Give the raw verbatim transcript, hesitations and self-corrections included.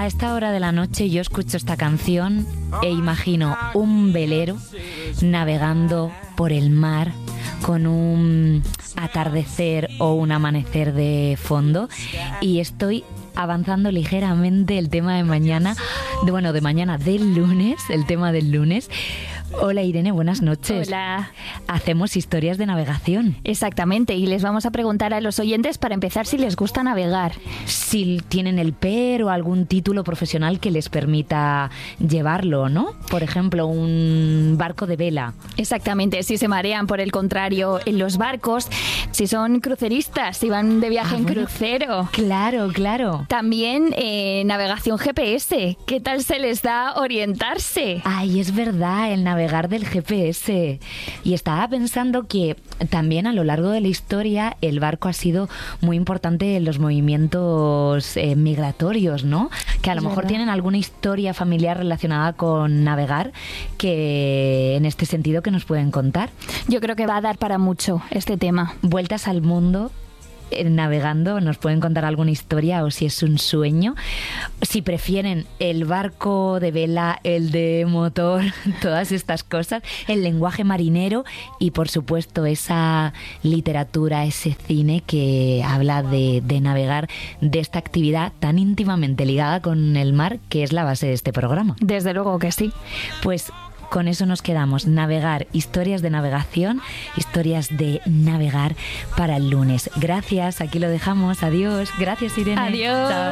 A esta hora de la noche yo escucho esta canción e imagino un velero navegando por el mar con un atardecer o un amanecer de fondo, y estoy avanzando ligeramente el tema de mañana, de, bueno, de mañana del lunes, el tema del lunes. Hola Irene, buenas noches. Hola. Hacemos historias de navegación. Exactamente, y les vamos a preguntar a los oyentes para empezar si les gusta navegar. Si tienen el P E R o algún título profesional que les permita llevarlo, ¿no? Por ejemplo, un barco de vela. Exactamente, si se marean por el contrario en los barcos, si son cruceristas, si van de viaje ah, en bueno, crucero. Claro, claro. También eh, navegación G P S, ¿qué tal se les da orientarse? Ay, es verdad, el navegar del G P S. Y estaba pensando que también a lo largo de la historia el barco ha sido muy importante en los movimientos eh, migratorios, ¿no? Que a lo es mejor verdad. Tienen alguna historia familiar relacionada con navegar que en este sentido que nos pueden contar. Yo creo que va a dar para mucho este tema. Vueltas al mundo navegando, nos pueden contar alguna historia o si es un sueño, si prefieren el barco de vela, el de motor, todas estas cosas, el lenguaje marinero y por supuesto esa literatura, ese cine que habla de, de navegar, de esta actividad tan íntimamente ligada con el mar que es la base de este programa. Desde luego que sí. Pues con eso nos quedamos, navegar, historias de navegación, historias de navegar para el lunes. Gracias, aquí lo dejamos, adiós. Gracias Irene. Adiós. Chao.